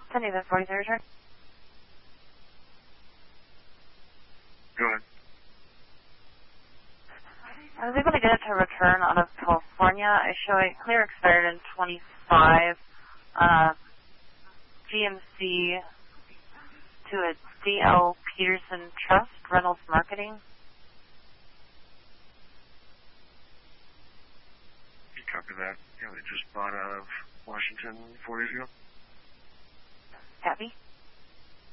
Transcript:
Sending the 43 return. Go ahead. I was able to get it to return out of California. I show it clear expired in 25. GMC to a D.L. Peterson Trust, Reynolds Marketing. You copy that. Yeah, they just bought out of Washington 4 days ago. Copy.